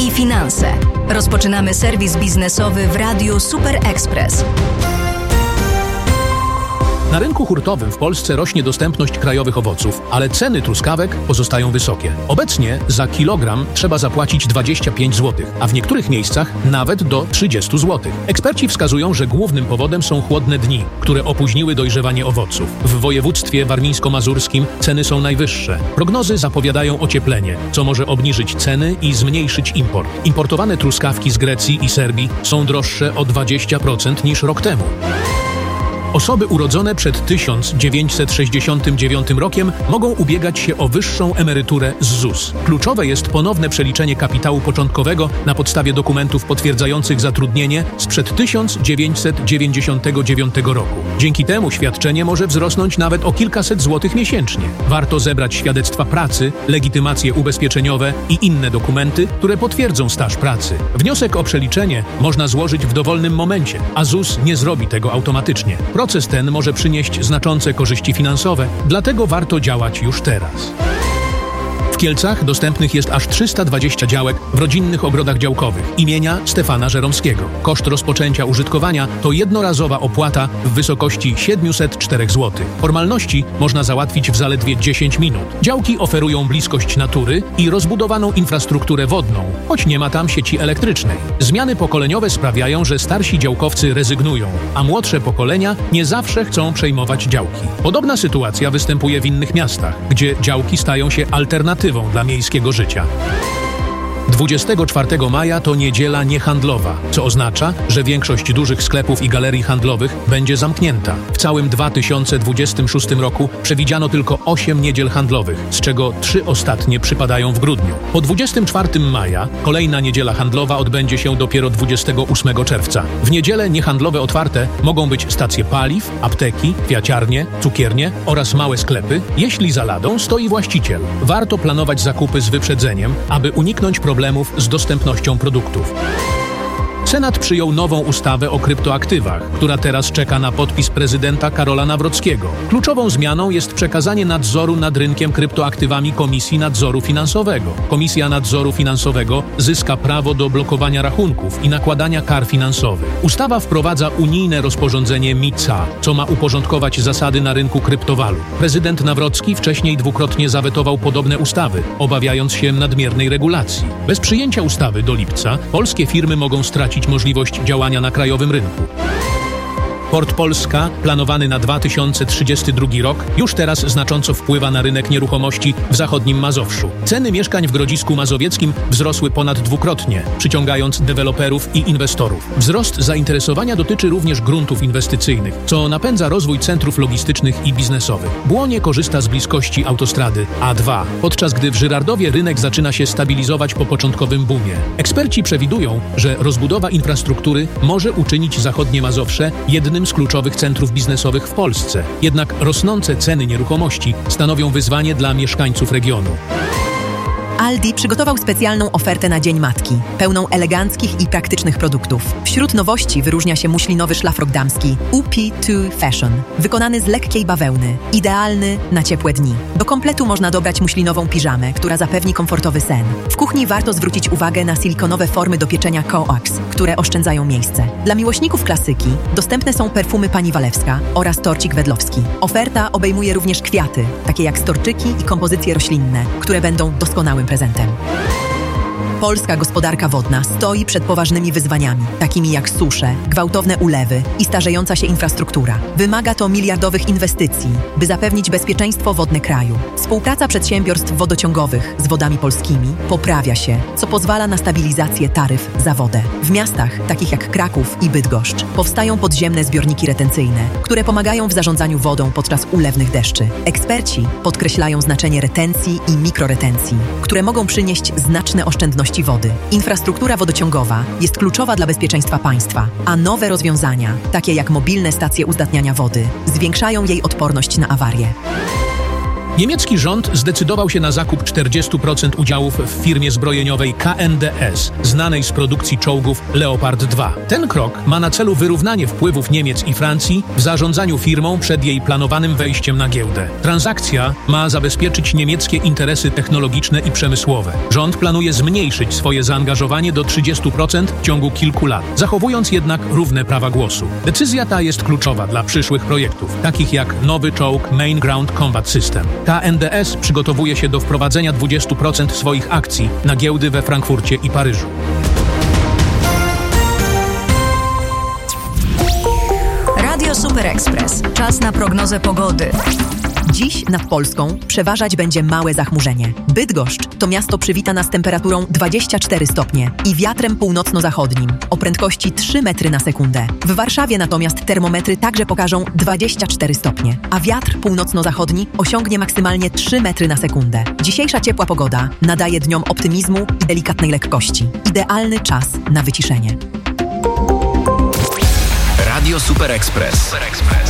i finanse. Rozpoczynamy serwis biznesowy w Radiu Super Express. Na rynku hurtowym w Polsce rośnie dostępność krajowych owoców, ale ceny truskawek pozostają wysokie. Obecnie za kilogram trzeba zapłacić 25 zł, a w niektórych miejscach nawet do 30 zł. Eksperci wskazują, że głównym powodem są chłodne dni, które opóźniły dojrzewanie owoców. W województwie warmińsko-mazurskim ceny są najwyższe. Prognozy zapowiadają ocieplenie, co może obniżyć ceny i zmniejszyć import. Importowane truskawki z Grecji i Serbii są droższe o 20% niż rok temu. Osoby urodzone przed 1969 rokiem mogą ubiegać się o wyższą emeryturę z ZUS. Kluczowe jest ponowne przeliczenie kapitału początkowego na podstawie dokumentów potwierdzających zatrudnienie sprzed 1999 roku. Dzięki temu świadczenie może wzrosnąć nawet o kilkaset złotych miesięcznie. Warto zebrać świadectwa pracy, legitymacje ubezpieczeniowe i inne dokumenty, które potwierdzą staż pracy. Wniosek o przeliczenie można złożyć w dowolnym momencie, a ZUS nie zrobi tego automatycznie. Proces ten może przynieść znaczące korzyści finansowe, dlatego warto działać już teraz. W Kielcach dostępnych jest aż 320 działek w rodzinnych ogrodach działkowych imienia Stefana Żeromskiego. Koszt rozpoczęcia użytkowania to jednorazowa opłata w wysokości 704 zł. Formalności można załatwić w zaledwie 10 minut. Działki oferują bliskość natury i rozbudowaną infrastrukturę wodną, choć nie ma tam sieci elektrycznej. Zmiany pokoleniowe sprawiają, że starsi działkowcy rezygnują, a młodsze pokolenia nie zawsze chcą przejmować działki. Podobna sytuacja występuje w innych miastach, gdzie działki stają się alternatywą dla miejskiego życia. 24 maja to niedziela niehandlowa, co oznacza, że większość dużych sklepów i galerii handlowych będzie zamknięta. W całym 2026 roku przewidziano tylko 8 niedziel handlowych, z czego 3 ostatnie przypadają w grudniu. Po 24 maja kolejna niedziela handlowa odbędzie się dopiero 28 czerwca. W niedzielę niehandlowe otwarte mogą być stacje paliw, apteki, kwiaciarnie, cukiernie oraz małe sklepy, jeśli za ladą stoi właściciel. Warto planować zakupy z wyprzedzeniem, aby uniknąć problemów z dostępnością produktów. Senat przyjął nową ustawę o kryptoaktywach, która teraz czeka na podpis prezydenta Karola Nawrockiego. Kluczową zmianą jest przekazanie nadzoru nad rynkiem kryptoaktywami Komisji Nadzoru Finansowego. Komisja Nadzoru Finansowego zyska prawo do blokowania rachunków i nakładania kar finansowych. Ustawa wprowadza unijne rozporządzenie MiCA, co ma uporządkować zasady na rynku kryptowalut. Prezydent Nawrocki wcześniej dwukrotnie zawetował podobne ustawy, obawiając się nadmiernej regulacji. Bez przyjęcia ustawy do lipca polskie firmy mogą stracić możliwość działania na krajowym rynku. Port Polska, planowany na 2032 rok, już teraz znacząco wpływa na rynek nieruchomości w zachodnim Mazowszu. Ceny mieszkań w Grodzisku Mazowieckim wzrosły ponad dwukrotnie, przyciągając deweloperów i inwestorów. Wzrost zainteresowania dotyczy również gruntów inwestycyjnych, co napędza rozwój centrów logistycznych i biznesowych. Błonie korzysta z bliskości autostrady A2, podczas gdy w Żyrardowie rynek zaczyna się stabilizować po początkowym boomie. Eksperci przewidują, że rozbudowa infrastruktury może uczynić zachodnie Mazowsze jednym z kluczowych centrów biznesowych w Polsce. Jednak rosnące ceny nieruchomości stanowią wyzwanie dla mieszkańców regionu. Aldi przygotował specjalną ofertę na Dzień Matki, pełną eleganckich i praktycznych produktów. Wśród nowości wyróżnia się muślinowy szlafrok damski UP2 Fashion, wykonany z lekkiej bawełny, idealny na ciepłe dni. Do kompletu można dobrać muślinową piżamę, która zapewni komfortowy sen. W kuchni warto zwrócić uwagę na silikonowe formy do pieczenia coax, które oszczędzają miejsce. Dla miłośników klasyki dostępne są perfumy Pani Walewska oraz torcik wedlowski. Oferta obejmuje również kwiaty, takie jak storczyki i kompozycje roślinne, które będą doskonałym prezentem. Polska gospodarka wodna stoi przed poważnymi wyzwaniami, takimi jak susze, gwałtowne ulewy i starzejąca się infrastruktura. Wymaga to miliardowych inwestycji, by zapewnić bezpieczeństwo wodne kraju. Współpraca przedsiębiorstw wodociągowych z Wodami Polskimi poprawia się, co pozwala na stabilizację taryf za wodę. W miastach, takich jak Kraków i Bydgoszcz, powstają podziemne zbiorniki retencyjne, które pomagają w zarządzaniu wodą podczas ulewnych deszczy. Eksperci podkreślają znaczenie retencji i mikroretencji, które mogą przynieść znaczne oszczędności wody. Infrastruktura wodociągowa jest kluczowa dla bezpieczeństwa państwa, a nowe rozwiązania, takie jak mobilne stacje uzdatniania wody, zwiększają jej odporność na awarie. Niemiecki rząd zdecydował się na zakup 40% udziałów w firmie zbrojeniowej KNDS, znanej z produkcji czołgów Leopard 2. Ten krok ma na celu wyrównanie wpływów Niemiec i Francji w zarządzaniu firmą przed jej planowanym wejściem na giełdę. Transakcja ma zabezpieczyć niemieckie interesy technologiczne i przemysłowe. Rząd planuje zmniejszyć swoje zaangażowanie do 30% w ciągu kilku lat, zachowując jednak równe prawa głosu. Decyzja ta jest kluczowa dla przyszłych projektów, takich jak nowy czołg Main Ground Combat System. KNDS przygotowuje się do wprowadzenia 20% swoich akcji na giełdy we Frankfurcie i Paryżu. Radio Super Express. Czas na prognozę pogody. Dziś nad Polską przeważać będzie małe zachmurzenie. Bydgoszcz to miasto przywita nas temperaturą 24 stopnie i wiatrem północno-zachodnim o prędkości 3 metry na sekundę. W Warszawie natomiast termometry także pokażą 24 stopnie, a wiatr północno-zachodni osiągnie maksymalnie 3 metry na sekundę. Dzisiejsza ciepła pogoda nadaje dniom optymizmu i delikatnej lekkości. Idealny czas na wyciszenie. Radio Super Express.